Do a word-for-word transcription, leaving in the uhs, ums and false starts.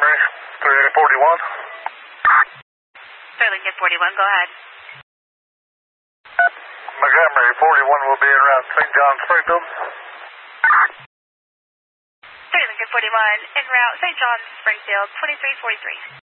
Montgomery, three forty-one. three Lincoln forty-one, go ahead. Montgomery, forty-one will be around Saint John, Springfield. three Lincoln forty-one, en route, Saint John, Springfield, twenty-three forty-three.